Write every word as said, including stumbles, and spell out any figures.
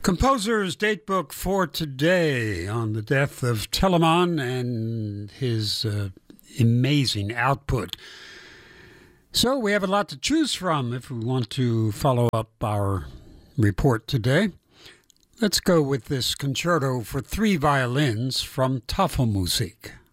Composer's datebook for today on the death of Telemann and his uh, amazing output. So we have a lot to choose from if we want to follow up our report today. Let's go with this concerto for three violins from Tafelmusik.